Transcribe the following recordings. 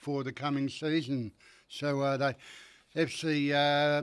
for the coming season. So they FC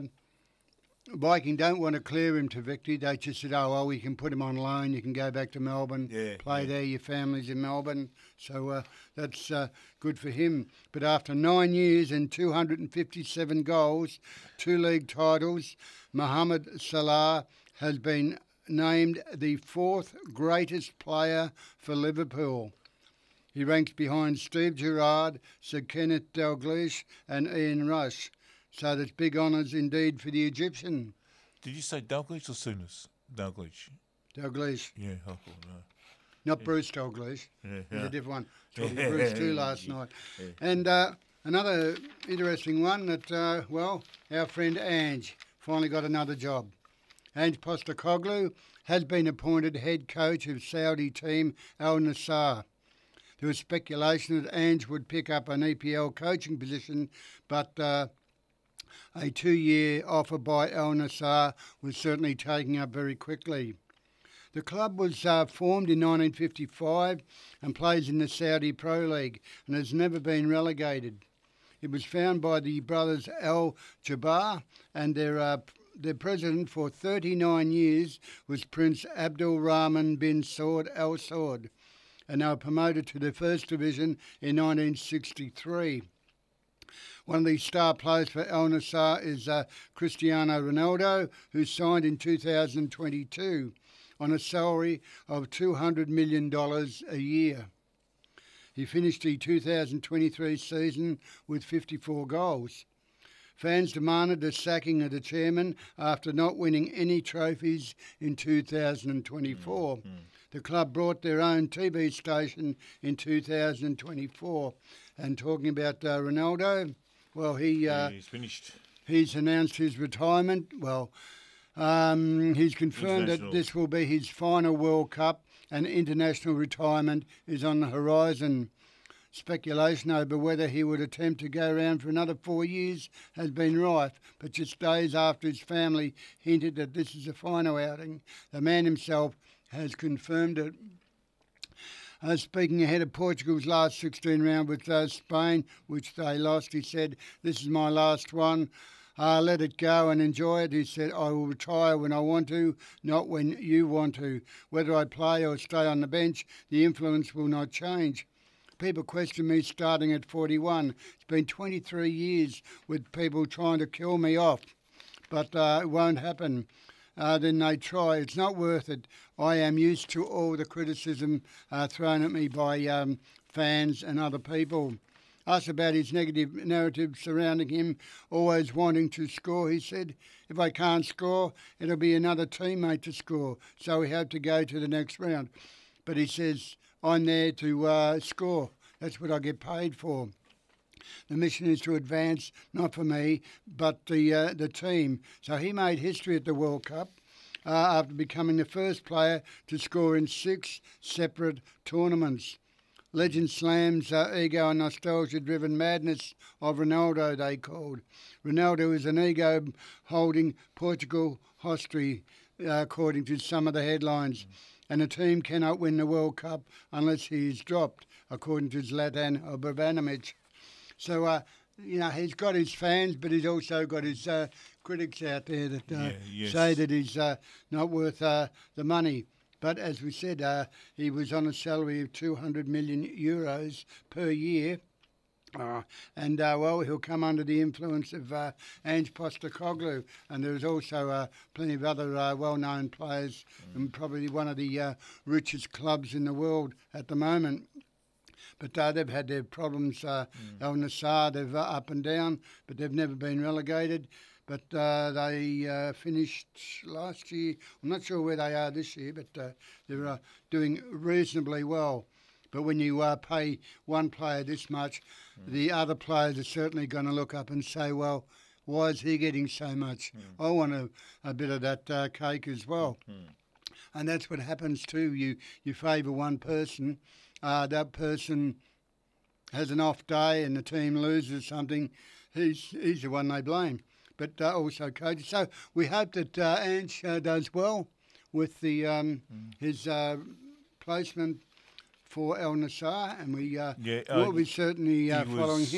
Viking don't want to clear him to victory. They just said, oh, well, we can put him on loan. You can go back to Melbourne, play there. Your family's in Melbourne. So that's good for him. But after 9 years and 257 goals, 2 league titles, Mohamed Salah has been named the 4th greatest player for Liverpool. He ranks behind Steve Gerrard, Sir Kenneth Dalglish and Ian Rush. So that's big honours indeed for the Egyptian. Did you say Dalglish or Souness? Dalglish. Dalglish. Yeah, I thought no. Not Bruce Dalglish. He's a different one. Talking to Bruce too last night. Yeah. And another interesting one that, our friend Ange finally got another job. Ange Postecoglou has been appointed head coach of Saudi team Al Nassr. There was speculation that Ange would pick up an EPL coaching position, but a 2-year offer by Al Nassr was certainly taken up very quickly. The club was formed in 1955 and plays in the Saudi Pro League and has never been relegated. It was founded by the brothers Al Jabbar, and their president for 39 years was Prince Abdul Rahman bin Saud Al Saud, and they were promoted to the First Division in 1963. One of the star players for Al Nassr is Cristiano Ronaldo, who signed in 2022 on a salary of $200 million a year. He finished the 2023 season with 54 goals. Fans demanded the sacking of the chairman after not winning any trophies in 2024. The club brought their own TV station in 2024. And talking about Ronaldo, well, he's finished. He's announced his retirement. Well, he's confirmed that this will be his final World Cup and international retirement is on the horizon. Speculation over whether he would attempt to go around for another 4 years has been rife, but just days after his family hinted that this is a final outing, the man himself has confirmed it. Speaking ahead of Portugal's last 16 round with Spain, which they lost, he said, "This is my last one. Let it go and enjoy it." He said, "I will retire when I want to, not when you want to. Whether I play or stay on the bench, the influence will not change. People question me starting at 41. It's been 23 years with people trying to kill me off, but it won't happen. Then they try. It's not worth it. I am used to all the criticism thrown at me by fans and other people." Asked about his negative narrative surrounding him, always wanting to score, he said, "If I can't score, it'll be another teammate to score, so we have to go to the next round." But he says, "I'm there to score. That's what I get paid for. The mission is to advance, not for me, but the team." So he made history at the World Cup after becoming the first player to score in 6 separate tournaments. Legend slams ego and nostalgia-driven madness of Ronaldo, they called. Ronaldo is an ego-holding Portugal hostage, according to some of the headlines. And a team cannot win the World Cup unless he is dropped, according to Zlatan Ibrahimovic. So, he's got his fans, but he's also got his critics out there that say that he's not worth the money. But as we said, he was on a salary of 200 million euros per year. He'll come under the influence of Ange Postecoglou, and there's also plenty of other well-known players, and probably one of the richest clubs in the world at the moment. But they've had their problems. Al Nassr, they've up and down, but they've never been relegated. But they finished last year. I'm not sure where they are this year, but they're doing reasonably well. But when you pay one player this much, the other players are certainly going to look up and say, well, why is he getting so much? I want a bit of that cake as well. And that's what happens too. You favour one person, that person has an off day and the team loses something, he's the one they blame. But also coaches. So we hope that Ange does well with the his placement for Al Nassr, and we will be certainly following him.